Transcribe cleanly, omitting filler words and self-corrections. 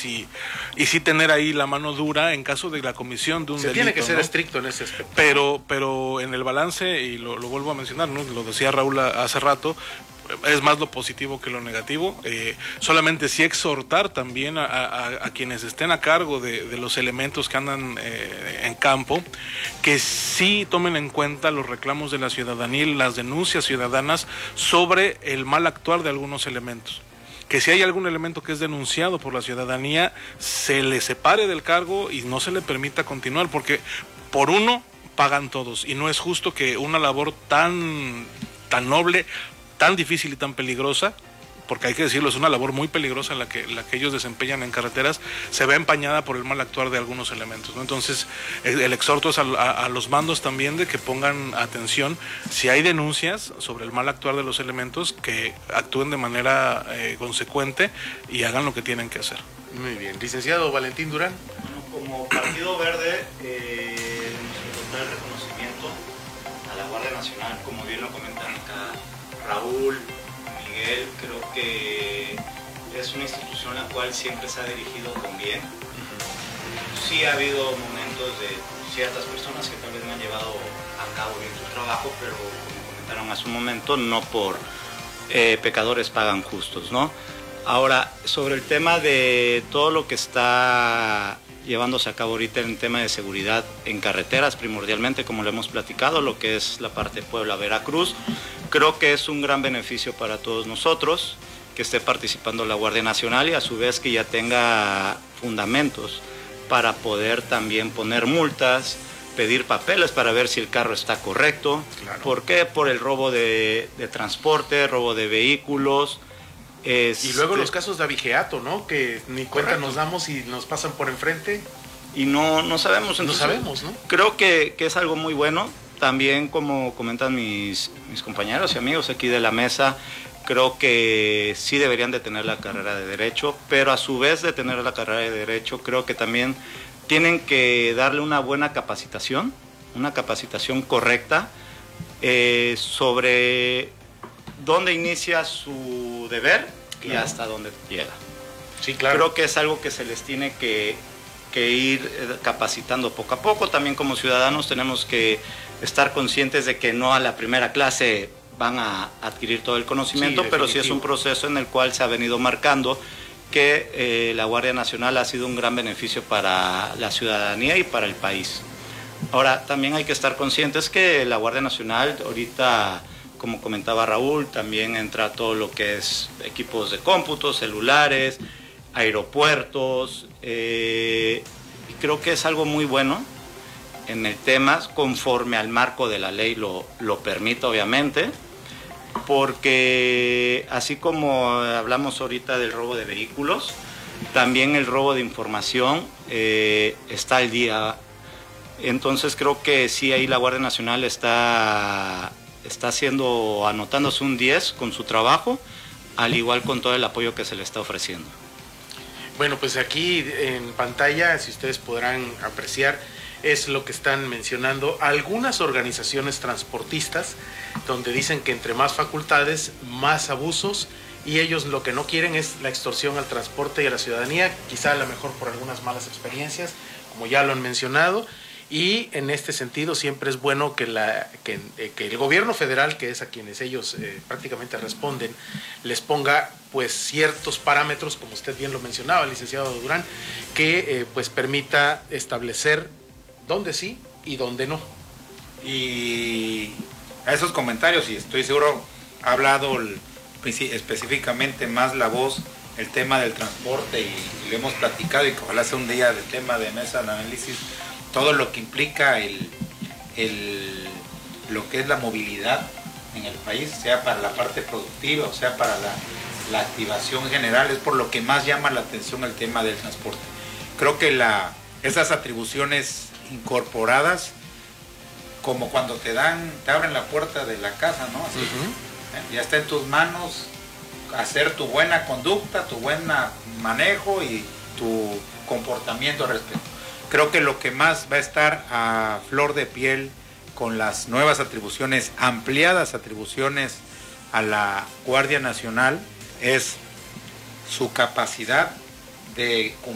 y sí tener ahí la mano dura en caso de la comisión de un delito. Tiene que ser, ¿no?, estricto en ese aspecto. Pero en el balance, y lo vuelvo a mencionar, ¿no?, lo decía Raúl hace rato, es más lo positivo que lo negativo. Solamente sí exhortar también a quienes estén a cargo de los elementos que andan en campo, que sí tomen en cuenta los reclamos de la ciudadanía y las denuncias ciudadanas sobre el mal actuar de algunos elementos. Que si hay algún elemento que es denunciado por la ciudadanía, se le separe del cargo y no se le permita continuar, porque por uno pagan todos, y no es justo que una labor tan noble, tan difícil y tan peligrosa, porque hay que decirlo, es una labor muy peligrosa la que ellos desempeñan en carreteras, se ve empañada por el mal actuar de algunos elementos, ¿no? Entonces, el exhorto es a los mandos también de que pongan atención, si hay denuncias sobre el mal actuar de los elementos, que actúen de manera consecuente y hagan lo que tienen que hacer. Muy bien. Licenciado Valentín Durán. Bueno, como Partido Verde, nos da el reconocimiento a la Guardia Nacional, como bien lo comentan acá Raúl, Miguel. Creo que es una institución la cual siempre se ha dirigido con bien. Sí ha habido momentos de ciertas personas que tal vez no han llevado a cabo bien su trabajo, pero como comentaron hace un momento, no por pecadores pagan justos, ¿no? Ahora, sobre el tema de todo lo que está llevándose a cabo ahorita en tema de seguridad en carreteras, primordialmente, como lo hemos platicado, lo que es la parte de Puebla-Veracruz, creo que es un gran beneficio para todos nosotros que esté participando la Guardia Nacional y a su vez que ya tenga fundamentos para poder también poner multas, pedir papeles para ver si el carro está correcto. Claro. ¿Por qué? Por el robo de transporte, robo de vehículos. Y luego los casos de abigeato, ¿no? Que ni cuenta nos damos y nos pasan por enfrente. Y no sabemos. Entonces, no sabemos, ¿no? Creo que es algo muy bueno. También, como comentan mis compañeros y amigos aquí de la mesa, creo que sí deberían de tener la carrera de Derecho, pero a su vez de tener la carrera de Derecho, creo que también tienen que darle una buena capacitación, una capacitación correcta sobre dónde inicia su deber, claro, y hasta dónde llega. Sí, claro. Creo que es algo que se les tiene que ir capacitando poco a poco. También como ciudadanos tenemos que estar conscientes de que no a la primera clase van a adquirir todo el conocimiento, sí, pero sí es un proceso en el cual se ha venido marcando que la Guardia Nacional ha sido un gran beneficio para la ciudadanía y para el país. Ahora, también hay que estar conscientes que la Guardia Nacional ahorita, como comentaba Raúl, también entra todo lo que es equipos de cómputo, celulares, aeropuertos, y creo que es algo muy bueno en el tema, conforme al marco de la ley lo permite, obviamente, porque así como hablamos ahorita del robo de vehículos, también el robo de información está al día. Entonces creo que sí, ahí la Guardia Nacional está anotándose un 10 con su trabajo, al igual con todo el apoyo que se le está ofreciendo. Bueno, pues aquí en pantalla, si ustedes podrán apreciar, es lo que están mencionando algunas organizaciones transportistas, donde dicen que entre más facultades, más abusos, y ellos lo que no quieren es la extorsión al transporte y a la ciudadanía, quizá a lo mejor por algunas malas experiencias, como ya lo han mencionado. Y en este sentido siempre es bueno que el gobierno federal, que es a quienes ellos prácticamente responden, les ponga pues ciertos parámetros, como usted bien lo mencionaba, licenciado Durán, que pues permita establecer dónde sí y dónde no. Y a esos comentarios, y estoy seguro, ha hablado específicamente más la voz, el tema del transporte, y lo hemos platicado, y que ojalá sea un día de tema de mesa de análisis, todo lo que implica lo que es la movilidad en el país, sea para la parte productiva o sea para la activación general, es por lo que más llama la atención el tema del transporte. Creo que esas atribuciones incorporadas, como cuando te abren la puerta de la casa, ¿no? Así, ya está en tus manos hacer tu buena conducta, tu buen manejo y tu comportamiento al respecto. Creo que lo que más va a estar a flor de piel con las nuevas atribuciones, ampliadas atribuciones a la Guardia Nacional, es su capacidad de